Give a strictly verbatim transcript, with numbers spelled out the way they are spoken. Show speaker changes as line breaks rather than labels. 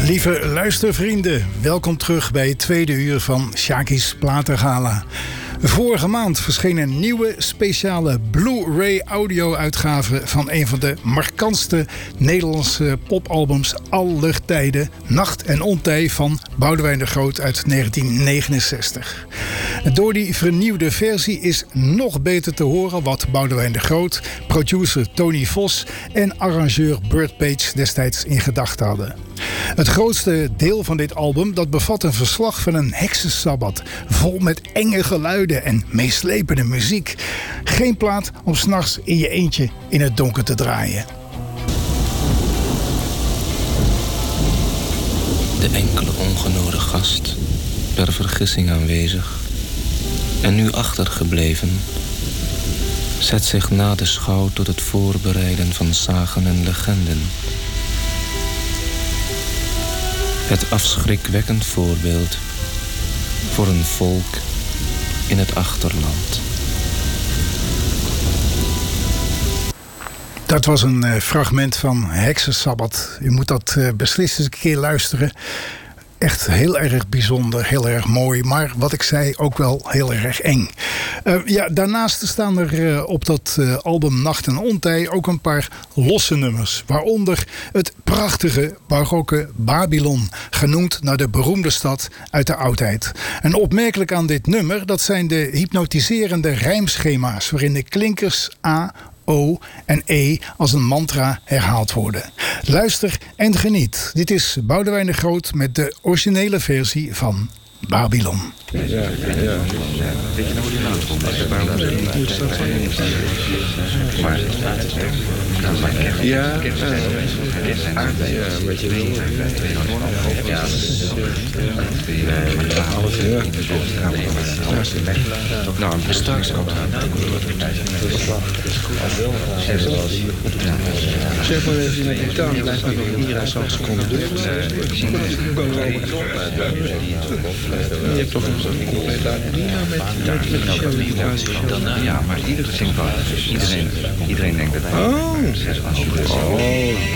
Lieve luistervrienden, welkom terug bij het tweede uur van Sjaki's Platengala. Vorige maand verscheen een nieuwe speciale Blu-ray audio-uitgave van een van de markantste Nederlandse popalbums aller tijden, Nacht en Ontij van Boudewijn de Groot uit negentien negenenzestig. Door die vernieuwde versie is nog beter te horen wat Boudewijn de Groot, producer Tony Vos en arrangeur Burt Page destijds in gedachten hadden. Het grootste deel van dit album dat bevat een verslag van een heksensabbat, vol met enge geluiden en meeslepende muziek. Geen plaat om 's nachts in je eentje in het donker te draaien.
De enkele ongenode gast, per vergissing aanwezig en nu achtergebleven, zet zich na de schouw tot het voorbereiden van sagen en legenden. Het afschrikwekkend voorbeeld voor een volk in het achterland.
Dat was een uh, fragment van Heksensabbat. U moet dat uh, beslist eens een keer luisteren. Echt heel erg bijzonder, heel erg mooi. Maar wat ik zei, ook wel heel erg eng. Uh, ja, daarnaast staan er uh, op dat uh, album Nacht en Ontij ook een paar losse nummers. Waaronder het prachtige barokke Babylon, genoemd naar de beroemde stad uit de oudheid. En opmerkelijk aan dit nummer, dat zijn de hypnotiserende rijmschema's, waarin de klinkers A, O en E als een mantra herhaald worden. Luister en geniet. Dit is Boudewijn de Groot met de originele versie van Babylon.
Ja, ja, ja. Weet je nou hoe die naam komt? Maar, ja, ja, een beetje wel. Ja, nou, een bestaanskamp. Zeg maar even naar die taal, blijft nog hier aan zo'n seconde doen. Je hebt toch een compleet arena met de show.
Ja, maar iedereen, iedereen, iedereen denkt dat wij...
Oh!
Oh.